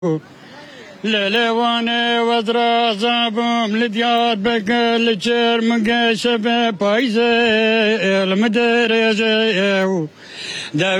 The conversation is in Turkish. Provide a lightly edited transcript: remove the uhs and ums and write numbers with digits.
للوانه وزرا زابم لديار بقل جرم قشب بايزه المدرجه